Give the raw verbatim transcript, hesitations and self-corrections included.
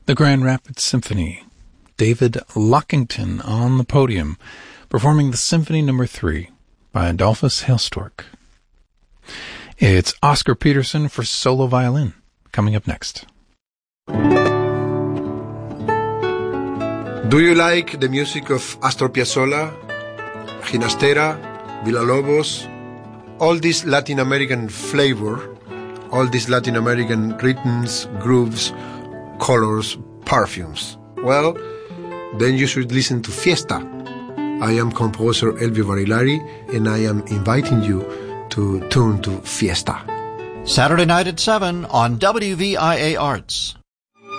The Grand Rapids Symphony. David Lockington on the podium, performing the Symphony Number Three by Adolphus Hailstork. It's Oscar Peterson for solo violin, coming up next. Do you like the music of Astor Piazzolla, Ginastera, Villalobos, all this Latin American flavor, all these Latin American rhythms, grooves, colors, perfumes? Well, then you should listen to Fiesta. I am composer Elvio Barilari, and I am inviting you to tune to Fiesta. Saturday night at seven on W V I A Arts.